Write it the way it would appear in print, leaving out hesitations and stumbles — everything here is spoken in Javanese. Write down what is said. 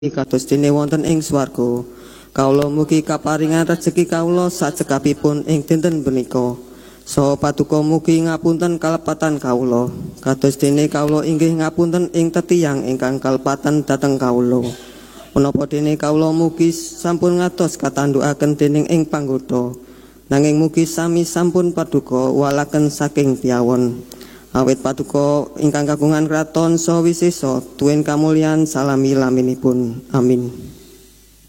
kados dene wonten ing swarga. Kawula mugi kaparingan rejeki kawula sacekapipun ing dinten punika. Saha paduka mugi ngapunten kalepatan kawula. Kados dene kawula inggih ngapunten ing tetiyang ingkang kalepatan dhateng kawula. Menapa dene kawula mugi sampun ngatos katandukaken dening ing panggoda. Nanging mugi sami sampun paduka walaken saking piyawon. Awit paduka ingkang kagungan kraton saha wisesa tuwin kamulyan salami laminipun. Amin.